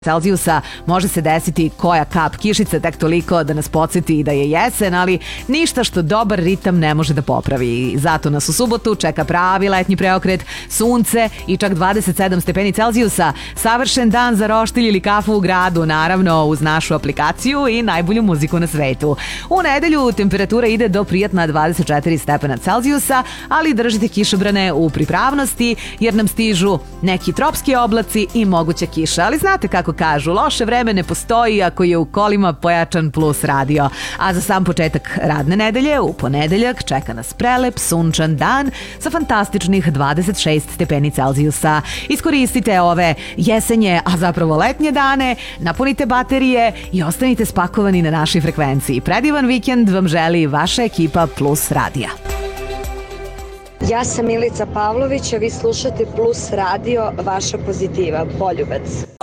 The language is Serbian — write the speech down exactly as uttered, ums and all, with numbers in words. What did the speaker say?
Celzijusa može se desiti koja kap kišice, tek toliko da nas podsjeti da je jesen, ali ništa što dobar ritam ne može da popravi. Zato nas u subotu čeka pravi letnji preokret, sunce i čak dvadeset sedam stepeni Celzijusa, savršen dan za roštilj ili kafu u gradu, naravno uz našu aplikaciju i najbolju muziku na svetu. U nedelju temperatura ide do prijatna dvadeset četiri stepena Celzijusa, ali držite kišobrane u pripravnosti jer nam stižu neki tropski oblaci i moguća kiša. Ali znate kako kažu, loše vreme ne postoji ako je u kolima pojačan Plus radio. A za sam početak radne nedelje, u ponedeljak, čeka nas prelep, sunčan dan sa fantastičnih dvadeset šest stepeni Celzijusa. Iskoristite ove jesenje, a zapravo letnje dane, napunite baterije i ostanite spakovani na našoj frekvenciji. Predivan vikend vam želi vaša ekipa Plus radija. Ja sam Milica Pavlović, a vi slušate Plus radio, vaša pozitiva, Boljubac.